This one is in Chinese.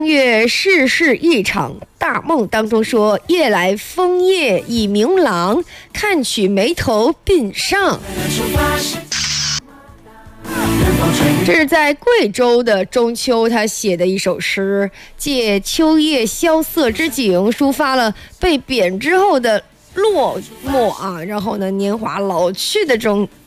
月世事一场大梦当中说，夜来风叶已明朗，看取眉头鬓上。这是在贵州的中秋他写的一首诗，借秋叶萧瑟之景，抒发了被贬之后的落寞啊，然后呢年华老去的这种